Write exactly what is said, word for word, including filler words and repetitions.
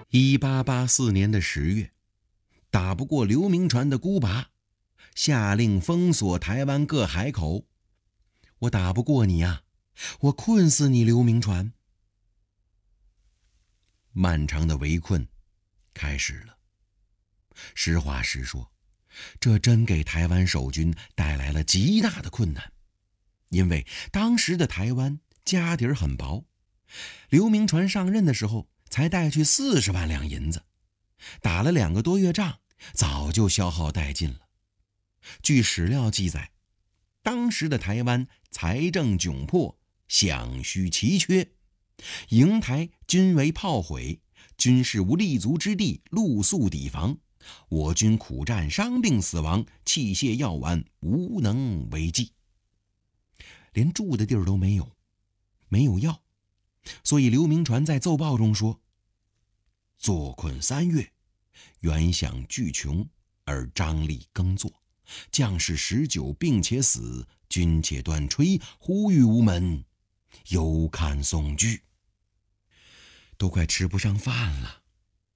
一八八四年的十月，打不过刘铭传的孤拔，下令封锁台湾各海口。我打不过你啊，我困死你刘铭传！漫长的围困开始了。实话实说，这真给台湾守军带来了极大的困难，因为当时的台湾家底儿很薄，刘铭传上任的时候才带去四十万两银子，打了两个多月仗，早就消耗殆尽了。据史料记载，当时的台湾财政窘迫，饷需奇缺，营台均为炮毁，军士无立足之地，露宿抵防。我军苦战，伤病死亡，器械药丸无能为继，连住的地儿都没有，没有药。所以刘铭传在奏报中说：坐困三月，原饷俱穷，而张力耕作，将士十九病且死，军且断炊，呼吁无门，犹堪悚惧。都快吃不上饭了。